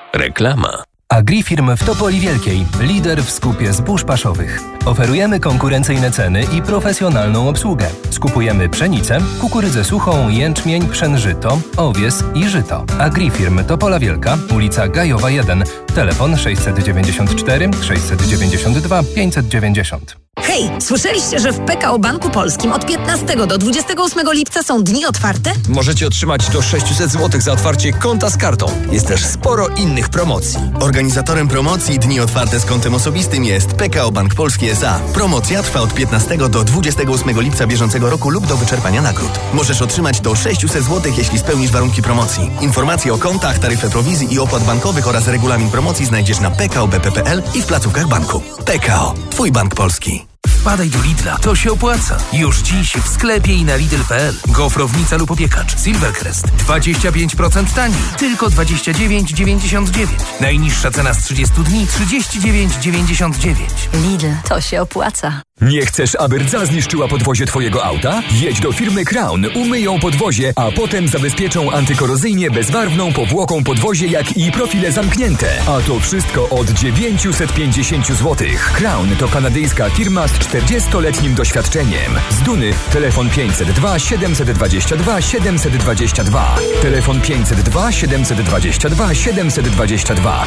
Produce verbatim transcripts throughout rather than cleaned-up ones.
Reklama. Agrifirm w Topoli Wielkiej. Lider w skupie zbóż paszowych. Oferujemy konkurencyjne ceny i profesjonalną obsługę. Skupujemy pszenicę, kukurydzę suchą, jęczmień, pszenżyto, owies i żyto. Agrifirm Topola Wielka, ulica Gajowa jeden. Telefon sześćset dziewięćdziesiąt cztery sześćset dziewięćdziesiąt dwa pięćset dziewięćdziesiąt. Hej, słyszeliście, że w P K O Banku Polskim od piętnastego do dwudziestego ósmego lipca są dni otwarte? Możecie otrzymać do sześćset złotych za otwarcie konta z kartą. Jest też sporo innych promocji. Organizatorem promocji Dni Otwarte z kontem osobistym jest P K O Bank Polski S A. Promocja trwa od piętnastego do dwudziestego ósmego lipca bieżącego roku lub do wyczerpania nagród. Możesz otrzymać do sześćset złotych, jeśli spełnisz warunki promocji. Informacje o kontach, taryfę prowizji i opłat bankowych oraz regulamin promocji znajdziesz na p k o b p kropka p l i w placówkach banku. P K O. Twój bank polski. Wpadaj do Lidla, to się opłaca. Już dziś w sklepie i na lidl kropka p l. Gofrownica lub opiekacz Silvercrest dwadzieścia pięć procent taniej, tylko dwadzieścia dziewięć dziewięćdziesiąt dziewięć. Najniższa cena z trzydziestu dni trzydzieści dziewięć dziewięćdziesiąt dziewięć. Lidl, to się opłaca. Nie chcesz, aby rdza zniszczyła podwozie twojego auta? Jedź do firmy Crown, umyją podwozie, a potem zabezpieczą antykorozyjnie bezbarwną powłoką podwozie, jak i profile zamknięte. A to wszystko od dziewięćset pięćdziesiąt złotych. Crown to kanadyjska firma z czterdziestoletnim doświadczeniem. Z Duny telefon pięćset dwa siedemset dwadzieścia dwa siedemset dwadzieścia dwa. Telefon pięćset dwa siedemset dwadzieścia dwa siedemset dwadzieścia dwa.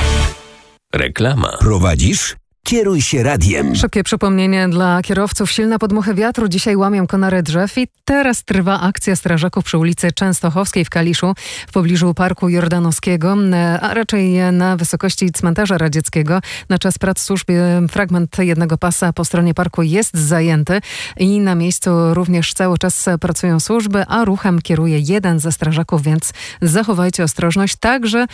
Reklama. Prowadzisz? Kieruj się radiem. Szybkie przypomnienie dla kierowców. Silne podmuchy wiatru dzisiaj łamią konary drzew i teraz trwa akcja strażaków przy ulicy Częstochowskiej w Kaliszu w pobliżu Parku Jordanowskiego, a raczej na wysokości Cmentarza Radzieckiego. Na czas prac służb fragment jednego pasa po stronie parku jest zajęty i na miejscu również cały czas pracują służby, a ruchem kieruje jeden ze strażaków, więc zachowajcie ostrożność. Także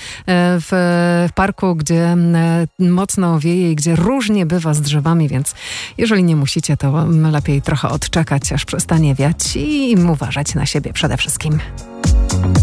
w parku, gdzie mocno wieje i gdzie różnie bywa z drzewami, więc jeżeli nie musicie, to lepiej trochę odczekać, aż przestanie wiać i uważać na siebie przede wszystkim.